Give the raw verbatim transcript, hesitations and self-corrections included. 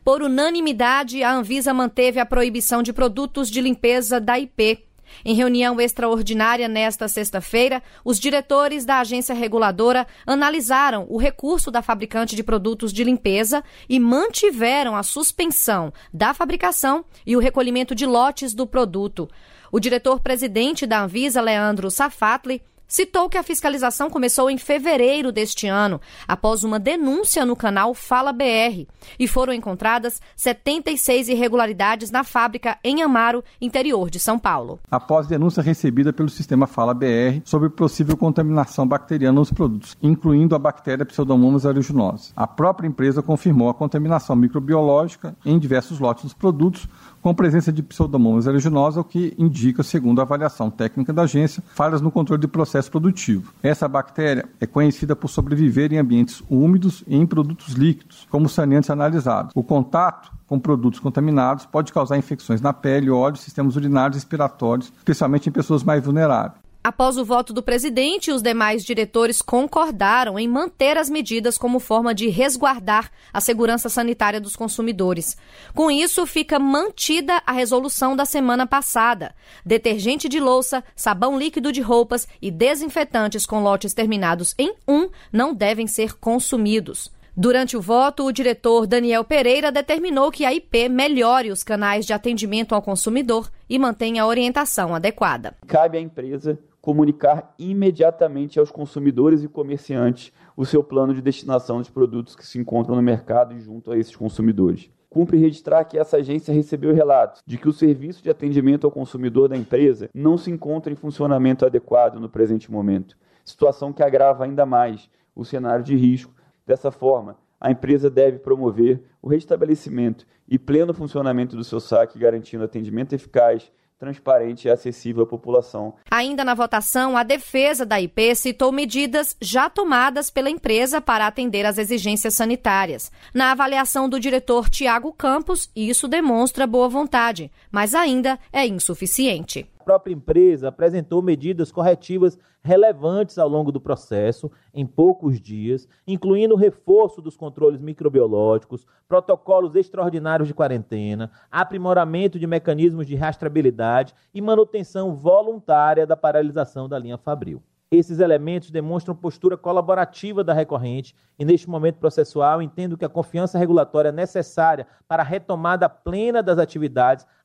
Por unanimidade, a Anvisa manteve a proibição de produtos de limpeza da I P. Em reunião extraordinária nesta sexta-feira, os diretores da agência reguladora analisaram o recurso da fabricante de produtos de limpeza e mantiveram a suspensão da fabricação e o recolhimento de lotes do produto. O diretor-presidente da Anvisa, Leandro Safatli, citou que a fiscalização começou em fevereiro deste ano, após uma denúncia no canal Fala B R, e foram encontradas setenta e seis irregularidades na fábrica em Amaro, interior de São Paulo. Após denúncia recebida pelo sistema Fala B R sobre possível contaminação bacteriana nos produtos, incluindo a bactéria Pseudomonas aeruginosa, a própria empresa confirmou a contaminação microbiológica em diversos lotes dos produtos, com presença de Pseudomonas aeruginosa, o que indica, segundo a avaliação técnica da agência, falhas no controle do processo produtivo. Essa bactéria é conhecida por sobreviver em ambientes úmidos e em produtos líquidos, como saneantes analisados. O contato com produtos contaminados pode causar infecções na pele, olhos, sistemas urinários e respiratórios, especialmente em pessoas mais vulneráveis. Após o voto do presidente, os demais diretores concordaram em manter as medidas como forma de resguardar a segurança sanitária dos consumidores. Com isso, fica mantida a resolução da semana passada. Detergente de louça, sabão líquido de roupas e desinfetantes com lotes terminados em um não devem ser consumidos. Durante o voto, o diretor Daniel Pereira determinou que a I P melhore os canais de atendimento ao consumidor e mantenha a orientação adequada. Cabe à empresa comunicar imediatamente aos consumidores e comerciantes o seu plano de destinação dos produtos que se encontram no mercado e junto a esses consumidores. Cumpre registrar que essa agência recebeu relatos de que o serviço de atendimento ao consumidor da empresa não se encontra em funcionamento adequado no presente momento, situação que agrava ainda mais o cenário de risco. Dessa forma, a empresa deve promover o restabelecimento e pleno funcionamento do seu saque, garantindo atendimento eficaz, transparente e acessível à população. Ainda na votação, a defesa da I P citou medidas já tomadas pela empresa para atender às exigências sanitárias. Na avaliação do diretor Tiago Campos, isso demonstra boa vontade, mas ainda é insuficiente. A própria empresa apresentou medidas corretivas relevantes ao longo do processo, em poucos dias, incluindo o reforço dos controles microbiológicos, protocolos extraordinários de quarentena, aprimoramento de mecanismos de rastreabilidade e manutenção voluntária da paralisação da linha Fabril. Esses elementos demonstram postura colaborativa da recorrente e, neste momento processual, entendo que a confiança regulatória necessária para a retomada plena das atividades